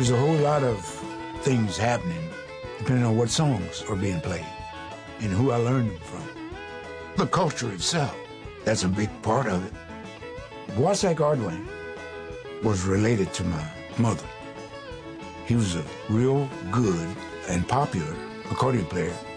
There's a whole lot of things happening depending on what songs are being played and who I learned them from. The culture itself, that's a big part of it. Dvorak Ardoin was related to my mother. He was a real good and popular accordion player